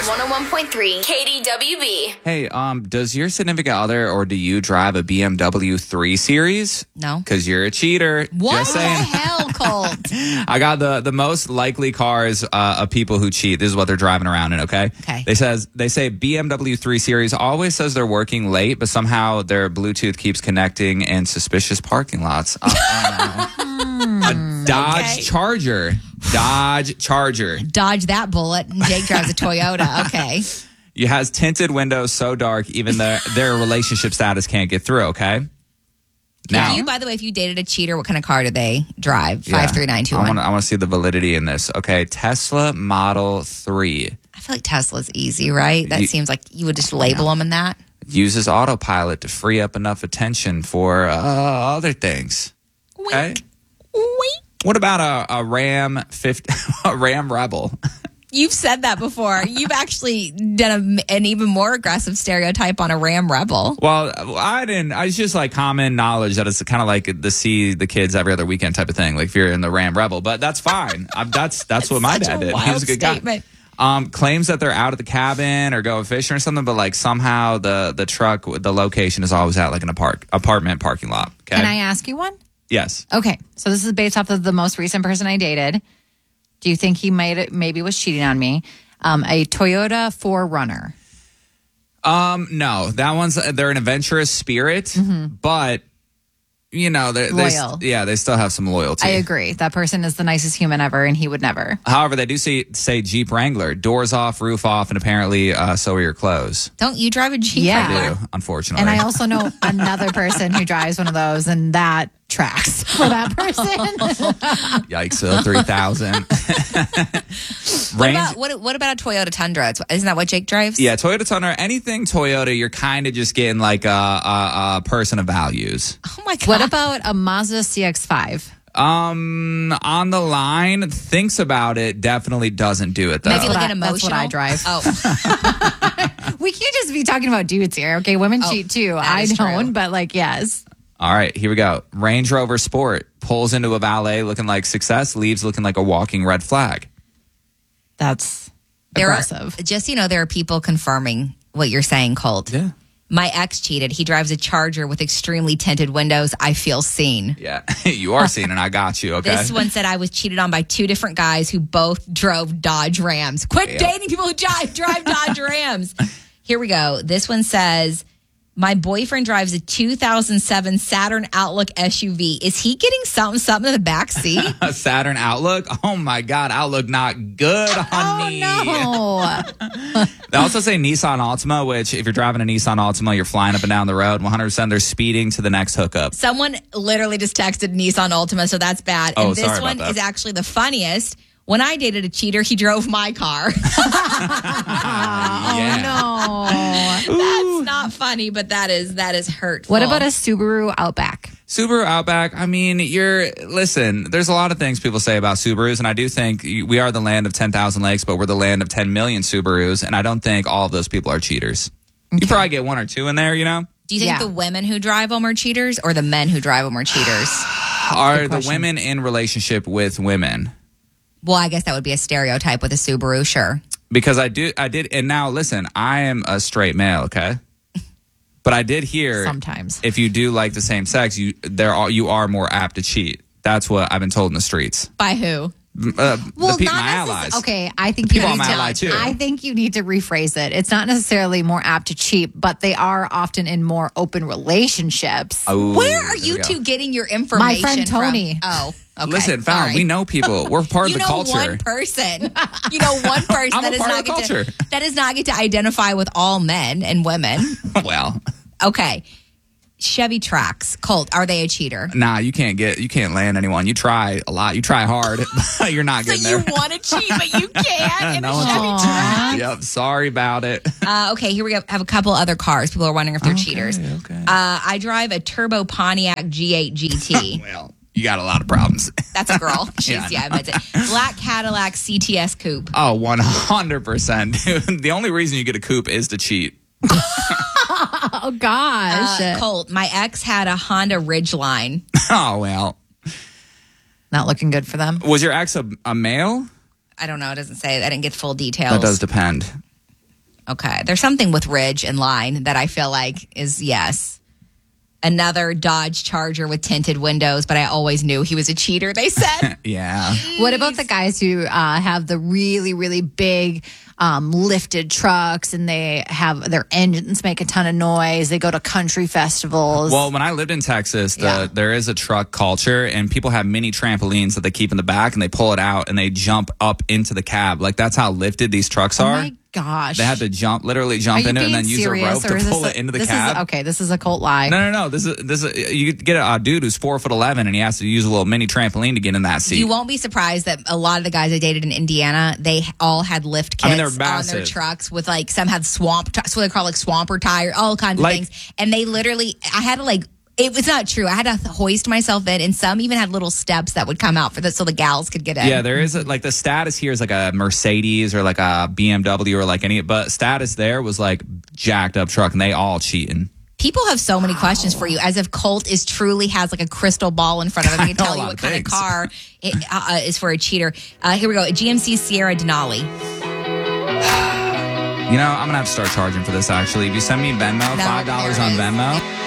101.3 KDWB. Hey, does your significant other or do you drive a BMW 3 Series? No. Because you're a cheater. What Just the saying. hell, Colt? I got the most likely cars of people who cheat. This is what they're driving around in, okay? Okay. They say BMW 3 Series always says they're working late, but somehow their Bluetooth keeps connecting in suspicious parking lots. A Dodge Charger. Dodge Charger. Dodge that bullet. Jake drives a Toyota. Okay. It has tinted windows so dark, even their relationship status can't get through, okay? Now, By the way, if you dated a cheater, what kind of car do they drive? 53921. I want to see the validity in this. Okay, Tesla Model 3 I feel like Tesla's easy, right? That seems like you would just label them in that. uses autopilot to free up enough attention for other things. Okay? Wink. What about a Ram 50, a Ram Rebel? You've said that before. You've actually done an even more aggressive stereotype on a Ram Rebel. Well, I didn't. It's just like common knowledge that it's kind of like the see the kids every other weekend type of thing. Like if you're in the Ram Rebel, but that's fine. That's what my dad did. He was a good guy. Claims that they're out at the cabin or going fishing or something, but like somehow the truck, the location is always at like an apartment parking lot. Okay? Can I ask you one? Yes. Okay, so this is based off of the most recent person I dated. Do you think he maybe was cheating on me? A Toyota 4Runner. No, that one's they're an adventurous spirit, but you know, loyal. They still have some loyalty. I agree. That person is the nicest human ever, and he would never. However, they do say Jeep Wrangler, doors off, roof off, and apparently so are your clothes. Don't you drive a Jeep Yeah. Wrangler? I do, unfortunately. And I also know another person who drives one of those, and that tracks for that person. Yikes, 3,000. What about a Toyota Tundra? Isn't that what Jake drives? Yeah, Toyota Tundra. Anything Toyota, you're kind of just getting like a person of values. Oh my God. What about a Mazda CX-5? On the line, thinks about it, definitely doesn't do it though. Maybe like an That's what emotional. I drive. Oh, We can't just be talking about dudes here. Okay, women cheat too. that I is don't, true. but like, yes. All right, here we go. Range Rover Sport pulls into a valet looking like success, leaves looking like a walking red flag. That's there aggressive. there are people confirming what you're saying, Colt. Yeah. My ex cheated. He drives a Charger with extremely tinted windows. I feel seen. Yeah, you are seen, and I got you, okay? This one said I was cheated on by two different guys who both drove Dodge Rams. Quit dating people who drive Dodge Rams. Here we go. This one says, my boyfriend drives a 2007 Saturn Outlook SUV. Is he getting something in the back seat? A Saturn Outlook? Oh, my God. Outlook not good, honey. Oh, no. They also say Nissan Altima, which if you're driving a Nissan Altima, you're flying up and down the road. 100% they're speeding to the next hookup. Someone literally just texted Nissan Altima, so that's bad. Oh, And this sorry about one that. is actually the funniest. When I dated a cheater, he drove my car. Yeah. No. That's not funny, but that is hurtful. What about a Subaru Outback? Subaru Outback, I mean, listen, there's a lot of things people say about Subarus, and I do think we are the land of 10,000 lakes, but we're the land of 10 million Subarus, and I don't think all of those people are cheaters. You probably get one or two in there, you know? Do you think Yeah. the women who drive them are cheaters or the men who drive them are cheaters? Are the women in relationship with women? Well, I guess that would be a stereotype with a Subaru, sure. Because I did, and now listen, I am a straight male, okay? But I did hear Sometimes. if you do like the same sex, you are more apt to cheat. That's what I've been told in the streets. By who? My allies. Okay, I think People you on need my to. ally, too. I think you need to rephrase it. It's not necessarily more apt to cheat, but they are often in more open relationships. Oh, Where are there you we go. two getting your information friend Tony. from? Oh, okay. Listen, Fallon, All right. we know people. We're part of You the know culture. one person. You know one person I'm a that does part of not the get culture. that does not get to identify with all men and women. Well, Okay. Chevy Trax, Colt, are they a cheater? nah, you can't land anyone. You try a lot. You try hard. But you're not So getting you there. want to cheat, but you can't in No a one's- Chevy Trax. Yep, sorry about it. Okay, here we go. Have a couple other cars. People are wondering if they're cheaters. Okay. I drive a turbo Pontiac G8 GT. Well, you got a lot of problems. That's a girl. Yeah. I meant it. Black Cadillac CTS Coupe. Oh, 100%. Dude, the only reason you get a coupe is to cheat. Oh gosh, Colt, my ex had a Honda Ridgeline. Oh, well. not looking good for them. Was your ex a male? I don't know. It doesn't say. I didn't get full details. That does depend. Okay. There's something with Ridge and Line that I feel like is yes. Another Dodge Charger with tinted windows, but I always knew he was a cheater, they said. Yeah. What about the guys who have the really, really big lifted trucks and they have their engines make a ton of noise? They go to country festivals. Well, when I lived in Texas, there is a truck culture, and people have mini trampolines that they keep in the back, and they pull it out and they jump up into the cab. Like, that's how lifted these trucks are. Oh my gosh. They had to literally jump in it and then use a rope to pull it into the cab. This is a cult lie. No. This is you get a dude who's 4'11" and he has to use a little mini trampoline to get in that seat. You won't be surprised that a lot of the guys I dated in Indiana, they all had lift kits on their trucks with like, some had swamp, so they call like swamper tire, all kinds of things. And they literally, I had to it was not true. I had to hoist myself in, and some even had little steps that would come out for this so the gals could get in. Yeah, there is the status here is like a Mercedes or like a BMW or like but status there was like jacked up truck, and they all cheating. People have so many questions for you, as if Colt truly has like a crystal ball in front of him. He can tell you what kind of car is for a cheater. Here we go. GMC Sierra Denali. You know, I'm going to have to start charging for this, actually. If you send me Venmo, $5 on Venmo.